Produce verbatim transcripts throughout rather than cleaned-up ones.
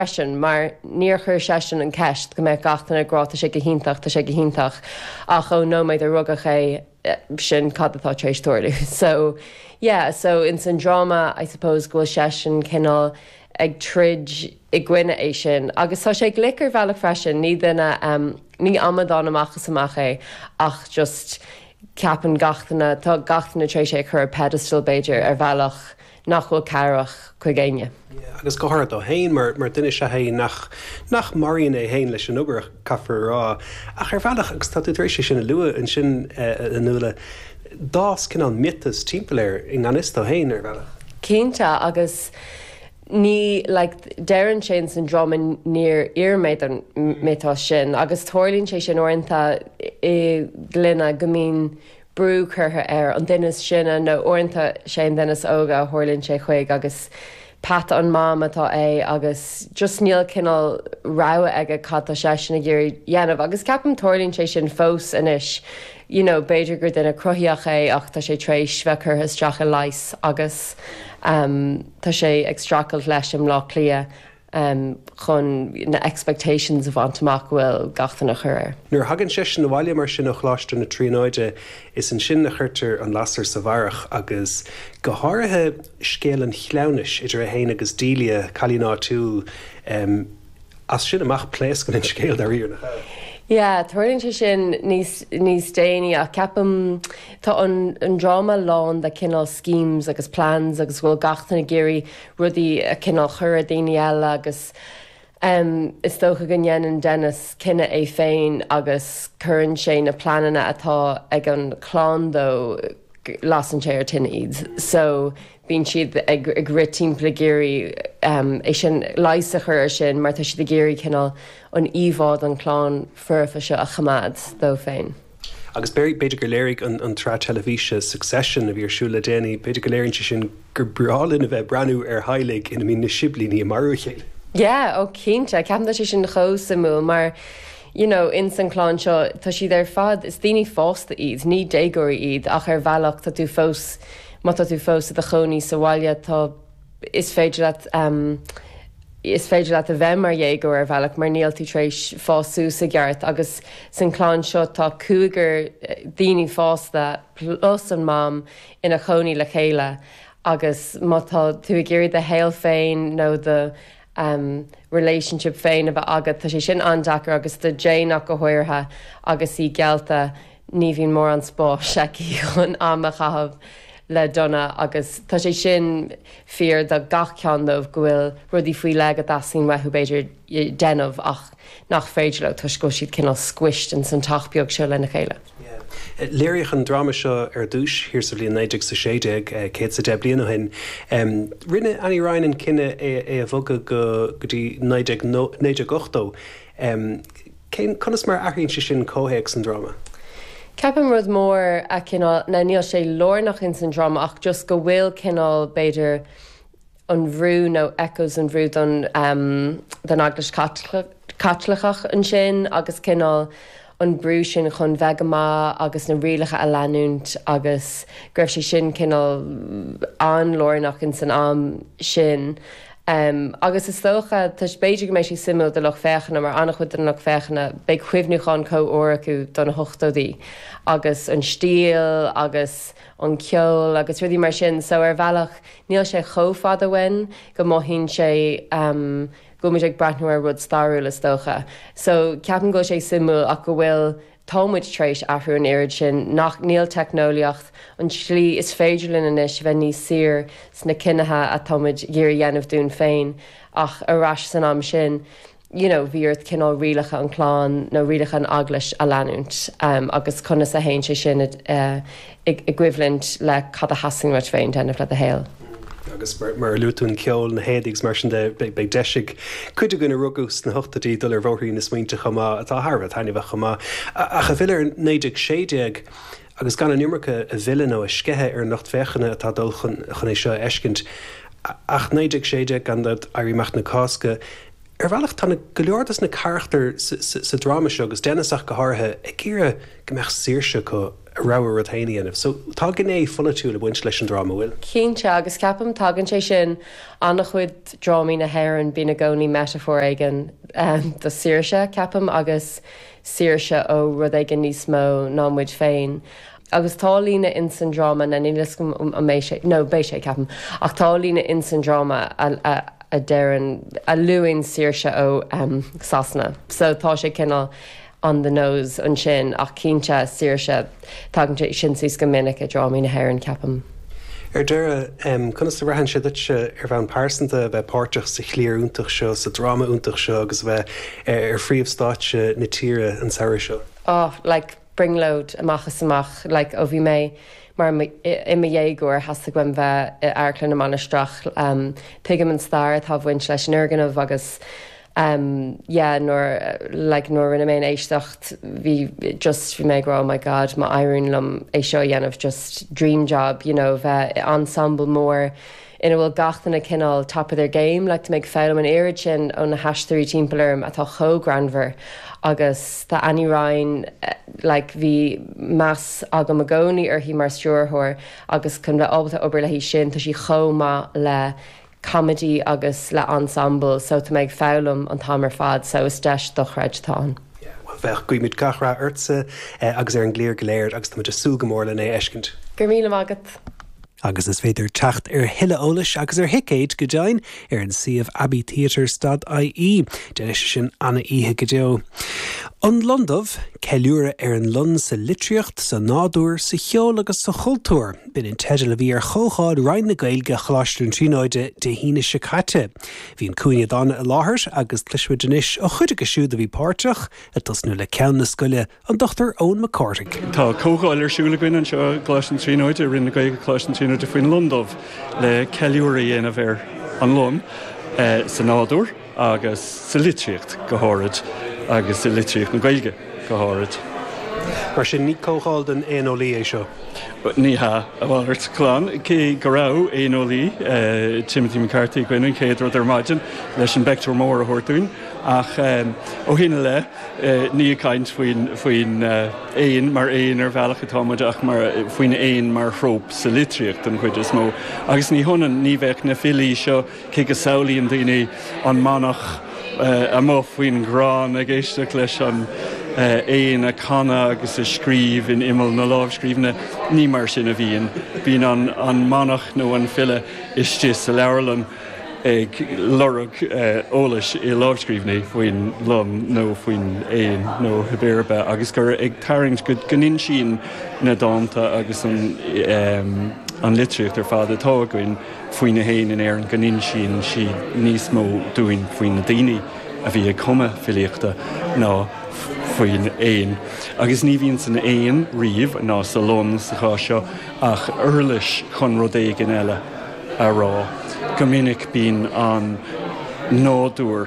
sin mar níor chuir sesin an ceist go méid gatainna gráta sé go híntaach tá sé go híntaach ach ó nóméid a rugach é sin cadatá trééis túirú. So yeah, so in san drama I suppose ghfuil sesin cinál ag trid i gcuine é sin agus tá sé glicar bhealach freisin ní duna um, ní amadán amachchas amach é ach just ceapan gatainna tá gatainna trééis sé chur pedestal Beiidir ar bhealach nachhfuil cearach chuig éine. Yeah, agus go háir do hain mar mar duine se hain nach nach maríon é hain leis an uair caafar rá ach ar bhealach agus tá éis sin na lua an sin an nula dás cinál mitas timpplair in anistá hain ar bhealach. Cínta agus ní like dean sin san drama níor iarméid an métá sin agus thuirlíonn sé sin orintanta i glunne go mín brú chutha ar an duine sinna nó orintanta sé an duine óga thuirlíonn sé chuig agus pat an mám atá é agus just níl cinál rá aige chatta sé sinna ggéir dhéanamh agus ceapam thuirlíonn sé sin fós inis. You know, Beiidir gur duine cruthaíoch é ach tá sé trééis bheith stracha leis agus um, tá sé ag stracailt leis im lá clia um, chun na expectations a bhaintach bhfuil gatainna chuir. Nuair hagann sé sin bhhaile mar sin chláiste na tríóide is an sin na chuirtear an lasar sa bharach agus go háirithe scéalan chleannis idir a héine agus dília chalíná tú um, as sin amach pléas gon in scéal ar íar na chair. Yeah, thuirlíonn sé sin níos níos déine a ceapam tá an, an drama lán de cinál schemes agus plans agus bhfuil gatainna géirí rudí a cinál chur a daine eile agus um, is tócha go nhéanann Dennis cinenne é féin agus churann sé na planana atá ag an chlán lasan sé ar tin iad. So bíonn siad ag, ag rit timppla géirí um, é sin leise chur sin mar tá siad a géirí cinál an íhád an chlán furfa se a chamad dó féin. Agus beidir go léirigh an, an trá televíse Succession a bhí arsúla déanaí, beidir go léironn sin gur brálinn a bheith breanú ar hailig ina mí na siblíní a marú chéile. Yeah, ó cínte, ceapna sé sin chósa mú mar you know, in san chlán seo tá siad ar fad is daoine fásta iad, ní dégóirí iad ach ar bhealach tá tú fós má tá tú fós a choní sa bhaile tá is féidir at um, is féidir at a bheith mar dhéagó ar bhealach mar níl tú trééis fású sa gceart agus san chlán seo tá cúigur daoine fásta plus an mám ina choní le chéile agus má tá tú i ggéirí de héal féin nó de um, relationship féin a bheith agad tá sé sin andachar agus de déach go háirtha agus í gealta ní bhíon mór an spás seici chun am a chahabh le donna agus tá sé sin fear de gach ceandmh go bhfuil rudí faoi le a dasín wethú beidir denmh ach nach féidir le tuis go siad cinál squished in san taithbeag seo lena chéile. Léirich an drama seo ar dúis hir sa bblion neideag sa séideag cé sa de bliana hin. Rinne Annie Ryan cinenne é a bhogad go dtí neideag ochtó. Cén conas mar aithríonn sé sin cóhéag san drama? Ceapan rud mór a cinál na níl sé lornach in san drama ach just go bhfuil cinál beidir an bhrú nó echoes an bhrú don um, don aglas catlachach an sin agus cinál an brú sin chun bhegamá agus na rialacha a leanúnt agus greibh sé sin cinál an lornach in san am sin. Um, agus is tócha tá beidir go mééis sí simú de lech fechanna mar annach chud nach fechanna be chuimhnúáin có óraú donna hochtódaí agus an stíl agus an ceol agus rudí mar sin so ar bhealach níl sé chofad ahain go maithíonn sé um, go muid ag brathnú ar rud starú le tócha. So ceapan go sé simú ach go bhfuil támuid trééis ahrú an éiri sin nach níl technoliacht an slí is féidir linn inis bheith níos sir sna cinethe a támuid ggéir dhéanamh dún féin ach arás san am sin you know, bhíart cinál rialacha an chláán nó rialacha an aglas a leanúnt um, agus conas a héin sé sin uh, equivalent le cad a hasingrat féin denmh le a héal. Agus mar, mar luún ceol na héadigs mar sin de be deisiigh chuide gona rugus na hochtatí dul ar bhóirí na smaointe chumá atá Harbh taine bheith chumá a cha bhfuil ar néideag séideag agus gan an numracha a bhile ó a scethe ar nacht fechanna atá dul chun chun é seo eiscint ach néideag séideag gan dat airíach na cásca ar bhealach tána go leordas na charachtar sa drama seo agus déanaach go háthe ag círe go meach síirse go rawer rotaineanamh. So tá gné folleú le buint leis an drama bhfuil. Cínte agus ceapam tagann sé sin annach chuid drámaí na hhéann bí na gcónaí metafor aigen um, do Saoirse ceapam agus Saoirse ó rud aigen níos mó ná muid féin. Agus tálína in san drama na nílas go mé sé nó bé sé ceapam ach tálína in san drama a, a, a dean a luúin Saoirse ó um, Sasna. So tá sé cinnal on the nose an sin ach cínte Saoirse tagann sin sús go minic a drámaí na hhéann ceapam. Er deire um, chuna sa bhreathn sé duitse ar bhean pásanta bheith páirteach sa chléir úntaach seo, sa drama úntaach seo, agus bheith ar phríomhstáitse na tíre an saoir seo. Oh, like bringload amachchas amach, like ó bhí mé mar imime dhéagúir has a gin bheith airclan na manisteach um, tuigim an stair tá bhaint leis an organmh agus um, yeah, nor like nor rinne mé éistecht bhí just bhí mé go oh my god má éireann é seo dhéanamh just dream job, you know, bheith ensemble mór ina bhfuil gachtainna cinál top of their game, like to make fém an éiri sin ó na heisteí timpplairm atá cho granmhar agus tá Annie Ryan like bhí meas agam a gcónaí ar hí mar stúrthóir agus chun bheith ábalta obair le hí sin tá sí chomá le comedy agus le ensemble, so to make fém an tamar fad so is deis do chreid tá. Bheith goimid gachra airtsa agus ar an gléir goléir agus tá súgamór le é eiscint. Gur míle agat. Agus is féidir techt ar hiile ólas agus ar hicéid go dein ar an siomh abbey theatres dot I E, de sin anna ihe go deo. An Londonmh ceiliúra ar an lun sa litríocht, sa nádúr, sa cheol agus sa chultúr. Bin in teidir a bhí ar chócháid roinn na Gaeilge chláistún trínáide de híine se caite. Bhí an cúine dána a láthairt agus cluisfu denis ó chuide go siúd a bhí páirteach a tasnú le ceann na scoile an Doctor Owen McCarthy. Tá cócháil ar siúla goin an seo chláistún trínáide rinne na Gaeilge chláistún trínáide faoin Londonmh le ceiliúra dhéanamh ar an lun eh, sa nádúr agus sa litríocht go háirid agus sa litríocht na Gaeilge go háirid. Mar sin ní cócháil den éonolaí é seo. Ní ha a bhhairt chlán cé go raibh éonolaí uh, Timothy McCarthy gcuine céad rud ar maidin leis an bector mór a thuirtún ach um, ó hine le uh, ní caint faoin faoin éon uh, mar éon ar bhealach atáid ach mar faoin éon mar chrób sa litríocht an chuid is mó. Agus ní thunan ní bheith na fillí seo cé go saolaíon daoine an manach uh, a mó faoin grán a ggéisteach leis an éon a canna agus a scríb in imil na lábhscríbne ní mar sin a bhíon. Bhín an, an manach nó an fille istí sa leirlan ag lorug ólas i lábhscríbne faoin lum nó faoin éon nó hebéirbe agus gur ag tairint go ganin sin na dáanta agus an, um, an litríocht ar fád atá goin faoin na héin in air an ganin sin si níos mó dúin faoin na daoine a bhí ag cuma filiíochta ná faoin éon. Agus ní bhíonn san éon riomh ná sa lón sa chá seo ach urlis chun rud éigean eile a rá. Go minic bíonn an nádúr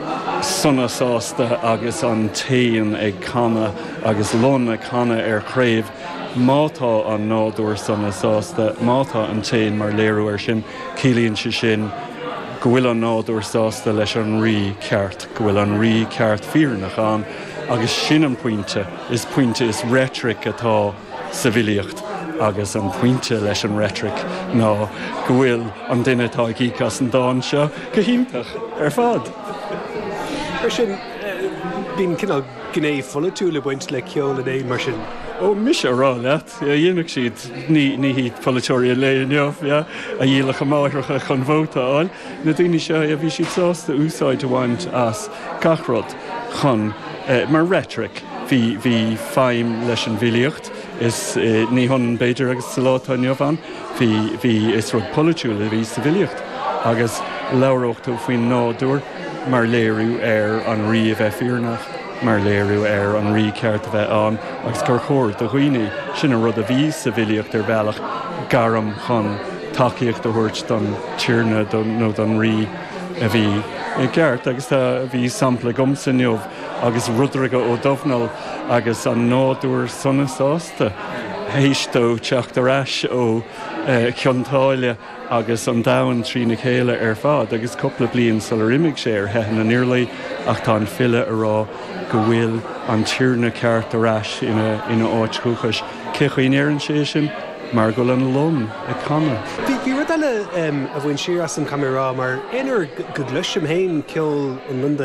sunnasásta agus an taon ag canna agus lón a canna ar chréibh mátá an nádúr sunnasásta, mátá an taon mar léirú ar sin cílíonn si sin go bhfuil an nádúr sásta leis an rí ceart, go bhfuil an rí ceart fíornach an agus sin an puinte is puinte is rhetoric atá sa bhilíocht agus an puinte leis an rhetoric ná go bhfuil an duine tá gíchas an dáin seo go híntach ar fad. Mar sin bín cinál gné folleú le buint le ceol é mar sin. Ó mis a rá leat dhéanaach siad ní ní híad folletóirí léonneomh a dhéalach máthracha chun bhótáil na daoine seo a bhí siad sásta úsáid a bhaint as gachrod chun Uh, mar rhetoric hí hí feim leis an bhilíocht is uh, ní hon beidir agus sa látáinneomh an hí hí is rud polúla bhí sa bhilíocht agus leabhróchtú faoin nádúr mar léirú ar an riomh bheith fíornach mar léirú ar an rí ceart a bheith an agus gur chóir do chuoine sin a rud a bhí sa bhilíocht ar bhealach garam chun takeíocht a thuirt don tíirne nó don rí a bhí i gceart agus tá bhí sampla gomsa neomh agus rudraige ó dofnal agus an nádúr sunnasásta héistó teach de reis ó uh, ceantáile agus an dahan trí na chéile ar fád agus coppla blion sal imigh sé ar hean an irlaí ach tá an fille ará go bhfuil an tíirne ceart a reis ina, ina áit chuchas cechuoinéar an sé sin mar go an lom a canna. Bhí ru eile a bhain siar as an camerará mar inar go gluisim hain ceol an Lunda